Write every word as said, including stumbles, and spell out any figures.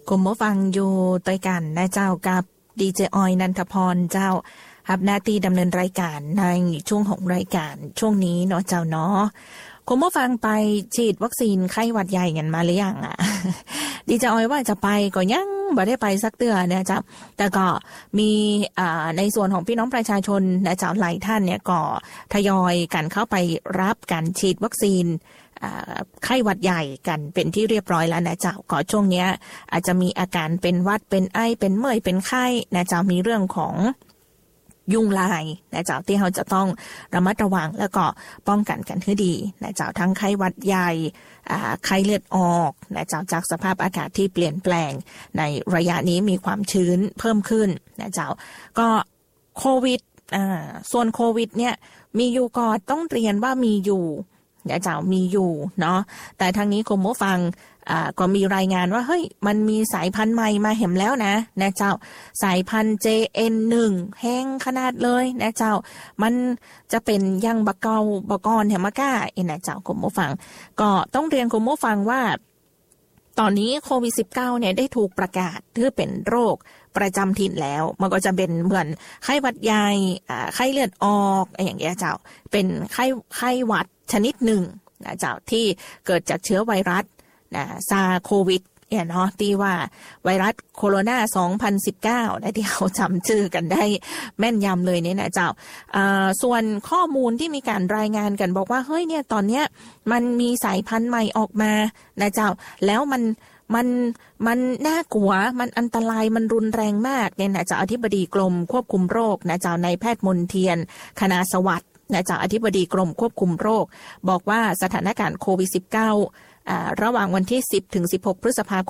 คุณผู้ฟังอยู่ตัวยกันนะเจ้ากับดีเจออยนันทพรเจ้ารับหน้าที่ดำเนินรายการในช่วงของรายการช่วงนี้เนาะเจ้าเนาะคุณผู้ฟังไปฉีดวัคซีนไข้หวัดใหญ่กันมาหรือยังอ่ะ ดีเจออยว่าจะไปก็ยังบ่ได้ไปสักเตือนะเจ้าแต่ก็มีอ่าในส่วนของพี่น้องประชาชนนะเจ้าหลายท่านเนี่ยก็ทยอยกันเข้าไปรับการฉีดวัคซีนไข้หวัดใหญ่กันเป็นที่เรียบร้อยแล้วนะเจ้าก็ช่วงนี้อาจจะมีอาการเป็นหวัดเป็นไอเป็นเมื่อยเป็นไข้นะเจ้ามีเรื่องของยุงลายนะเจ้าที่เราจะต้องระมัดระวังแล้วก็ป้องกันกันให้ดีนะเจ้าทั้งไข้หวัดใหญ่ไข้เลือดออกนะเจ้าจากสภาพอากาศที่เปลี่ยนแปลงในระยะนี้มีความชื้นเพิ่มขึ้นนะเจ้าก็โควิดอ่าส่วนโควิดเนี่ยมีอยู่ก็ต้องเรียนว่ามีอยู่นะเจ้ามีอยู่เนาะแต่ทางนี้คุณผู้ฟังอ่าก็มีรายงานว่าเฮ้ยมันมีสายพันธุ์ใหม่มาเห็นแล้วนะนะเจ้าสายพันธุ์ เจ เอ็น หนึ่ง แห้งขนาดเลยนะเจ้ามันจะเป็นยังบะเกาบะกอนแฮมก้าเอ็นนะเจ้าคุณผู้ฟังก็ต้องเรียนคุณผู้ฟังว่าตอนนี้โควิด สิบเก้า เนี่ยได้ถูกประกาศถือเป็นโรคประจำถิ่นแล้วมันก็จะเป็นเหมือนไข้หวัดใหญ่อ่าไข้เลือดออกอย่างเงี้ยเจ้าเป็นไข้ไข้หวัดชนิดหนึ่งนะเจ้าที่เกิดจากเชื้อไวรัสนะซาโควิดเนี่ยเนาะที่ว่าไวรัสโคโรนาสองพันสิบเก้านะที่เขาจำชื่อกันได้แม่นยำเลยเนี่ยนะเจ้าอ่าส่วนข้อมูลที่มีการรายงานกันบอกว่าเฮ้ยเนี่ยตอนเนี้ยมันมีสายพันธุ์ใหม่ออกมานะเจ้าแล้วมันมันมันน่ากลัวมันอันตรายมันรุนแรงมากเนี่ยนะเจ้าอธิบดีกรมควบคุมโรคนะเจ้านายแพทย์มนเทียนคณาสวัสดิ์นะจากอธิบดีกรมควบคุมโรคบอกว่าสถานการณ์โควิด สิบเก้า อ่าระหว่างวันที่สิบถึงสิบหกพฤษภาคม